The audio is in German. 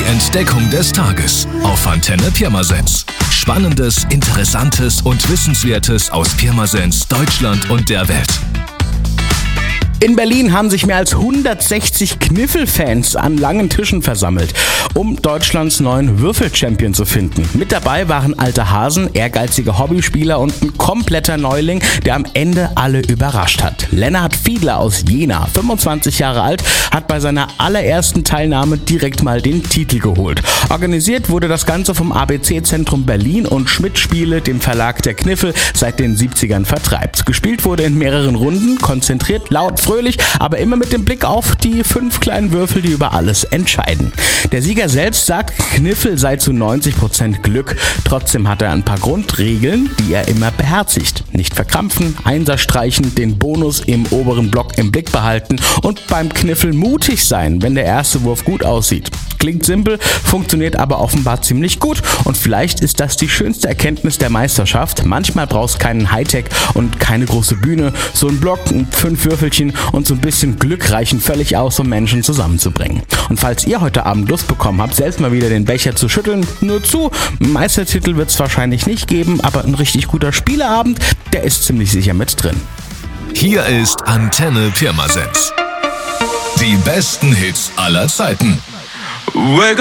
Die Entdeckung des Tages auf Antenne Pirmasens. Spannendes, Interessantes und Wissenswertes aus Pirmasens, Deutschland und der Welt. In Berlin haben sich mehr als 160 Kniffelfans an langen Tischen versammelt, um Deutschlands neuen Würfel-Champion zu finden. Mit dabei waren alte Hasen, ehrgeizige Hobbyspieler und ein kompletter Neuling, der am Ende alle überrascht hat. Lennart Fiedler aus Jena, 25 Jahre alt, hat bei seiner allerersten Teilnahme direkt mal den Titel geholt. Organisiert wurde das Ganze vom ABC-Zentrum Berlin und Schmidt Spiele, dem Verlag der Kniffel, seit den 70ern vertreibt. Gespielt wurde in mehreren Runden, konzentriert, laut, fröhlich, aber immer mit dem Blick auf die 5 kleinen Würfel, die über alles entscheiden. Der Sieger selbst sagt, Kniffel sei zu 90% Glück. Trotzdem hat er ein paar Grundregeln, die er immer beherzigt. Nicht verkrampfen, Einser streichen, den Bonus im oberen Block im Blick behalten und beim Kniffel mutig sein, wenn der erste Wurf gut aussieht. Klingt simpel, funktioniert aber offenbar ziemlich gut und vielleicht ist das die schönste Erkenntnis der Meisterschaft. Manchmal brauchst keinen Hightech und keine große Bühne. So ein Block, 5 Würfelchen und so ein bisschen Glück reichen völlig aus, um Menschen zusammenzubringen. Und falls ihr heute Abend Lust bekommen habt, selbst mal wieder den Becher zu schütteln, nur zu. Meistertitel wird es wahrscheinlich nicht geben, aber ein richtig guter Spieleabend, der ist ziemlich sicher mit drin. Hier ist Antenne Pirmasens. Die besten Hits aller Zeiten. Wake